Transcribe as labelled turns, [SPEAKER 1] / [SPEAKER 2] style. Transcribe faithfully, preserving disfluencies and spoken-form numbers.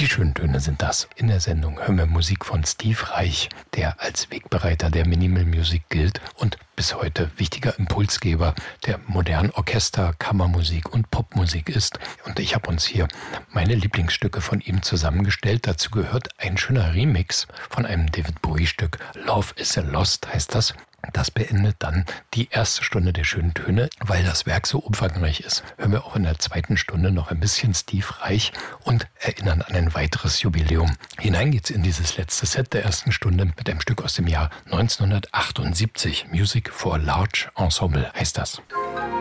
[SPEAKER 1] Die schönen Töne sind das. In der Sendung hören wir Musik von Steve Reich, der als Wegbereiter der Minimal Music gilt und bis heute wichtiger Impulsgeber der modernen Orchester-, Kammermusik und Popmusik ist. Und ich habe uns hier meine Lieblingsstücke von ihm zusammengestellt. Dazu gehört ein schöner Remix von einem David Bowie-Stück. Love is a Lost heißt das. Das beendet dann die erste Stunde der schönen Töne. Weil das Werk so umfangreich ist, hören wir auch in der zweiten Stunde noch ein bisschen Steve Reich und erinnern an ein weiteres Jubiläum. Hinein geht's in dieses letzte Set der ersten Stunde mit einem Stück aus dem Jahr neunzehnhundertachtundsiebzig. Music for a Large Ensemble heißt das.